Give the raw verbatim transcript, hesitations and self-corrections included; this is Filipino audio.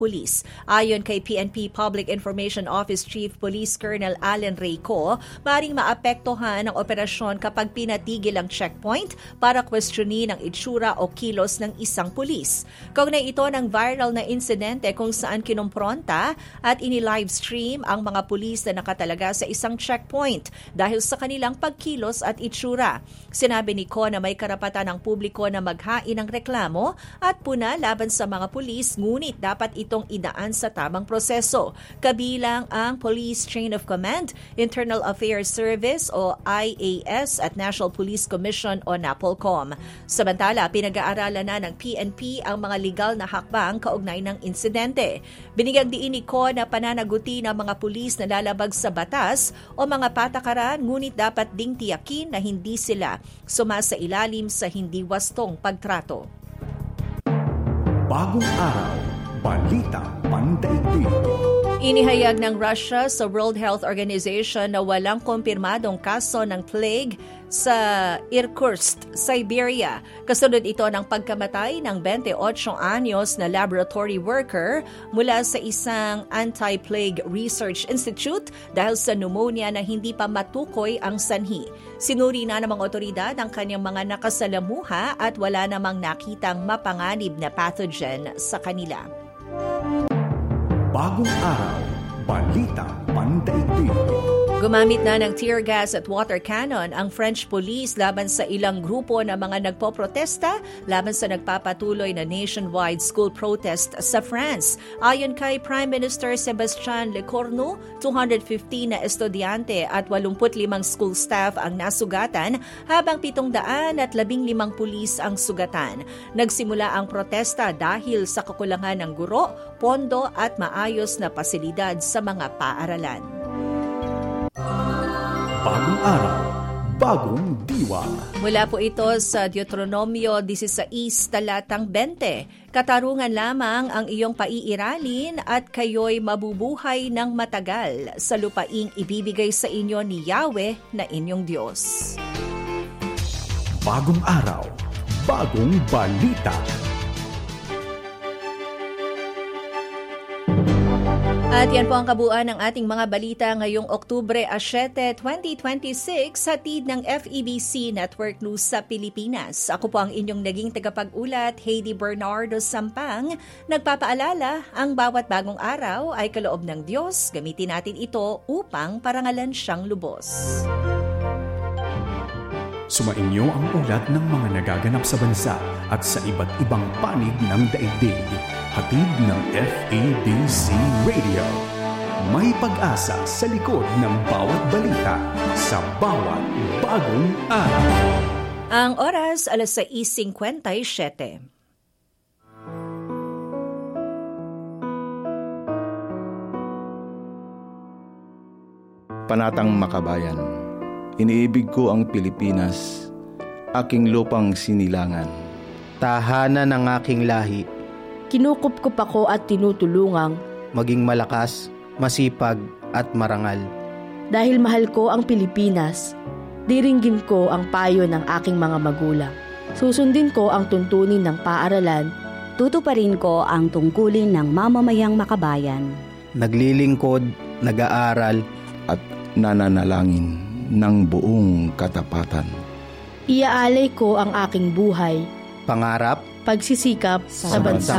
pulis. Ayon kay P N P Public Information Office Chief Police Colonel Allen Reyco, maring maapektuhan ang operasyon kapag pinatigil ang checkpoint para questionin ang itsura o kilos ng isang pulis. Kaugnay ito ng viral na insidente kung saan kinumpronta at ini-livestream ang mga pulis na nakatalaga sa isang checkpoint dahil sa kanilang pagkilos at itsura. Sinabi ni Ko na may karapatan ang publiko na maghain ng reklamo at puna laban sa mga pulis, ngunit dapat itong idaan sa tamang proseso. Kabilang ang Police Chain of Command, Internal Affairs Service o I A S at National Police Commission o NAPOLCOM. Samantala, pinag-aaralan na ng P N P ang mga legal na hakbang kaugnay ng insidente. Binigyang diin ni Ko na pananagutin ang mga pulis na lalabag sa batas o mga patakaran, ngunit dapat ding tiyakin na hindi sila sumasa ilalim sa hindi wastong pagtrato. Bagong araw, balita pandaigdig. Inihayag ng Russia sa World Health Organization na walang kumpirmadong kaso ng plague sa Irkutsk, Siberia. Kasunod ito ng pagkamatay ng twenty-eight anyos na laboratory worker mula sa isang anti-plague research institute dahil sa pneumonia na hindi pa matukoy ang sanhi. Sinuri na ng mga otoridad ang kanyang mga nakasalamuha at wala namang nakitang mapanganib na pathogen sa kanila. Bagong araw, balita pandaigdig. Gumamit na ng tear gas at water cannon ang French police laban sa ilang grupo na mga nagpoprotesta laban sa nagpapatuloy na nationwide school protest sa France. Ayon kay Prime Minister Sébastien Lecornu, two hundred fifteen na estudyante at eighty-five school staff ang nasugatan habang pitong daan at labing limang pulis ang sugatan. Nagsimula ang protesta dahil sa kakulangan ng guro, pondo at maayos na pasilidad sa mga paaralan. Bagong araw, bagong diwa. Mula po ito sa Deuteronomio sixteen, talatang twenty. Katarungan lamang ang iyong paiiralin at kayo'y mabubuhay ng matagal sa lupaing ibibigay sa inyo ni Yahweh na inyong Diyos. Bagong araw, bagong balita. At yan po ang kabuuan ng ating mga balita ngayong Oktubre seven, twenty twenty-six, hatid ng F E B C Network News sa Pilipinas. Ako po ang inyong naging tagapag-ulat, Heidi Bernardo Sampang. Nagpapaalala, ang bawat bagong araw ay kaloob ng Diyos. Gamitin natin ito upang parangalan siyang lubos. Sumainyo ang ulat ng mga nagaganap sa bansa at sa iba't ibang panig ng daigdig. Hatid ng F E B C Radio. May pag-asa sa likod ng bawat balita sa bawat bagong araw. Ang oras, alas sais fifty-seven. Panatang Makabayan. Iniibig ko ang Pilipinas, aking lupang sinilangan. Tahanan ng aking lahi. Kinukupkup ako at tinutulungang maging malakas, masipag at marangal. Dahil mahal ko ang Pilipinas, diringgin ko ang payo ng aking mga magulang. Susundin ko ang tuntunin ng paaralan. Tutuparin ko ang tungkulin ng mamamayang makabayan. Naglilingkod, nag-aaral at nananalangin ng buong katapatan. Iaalay ko ang aking buhay, pangarap, pagsisikap sa bansa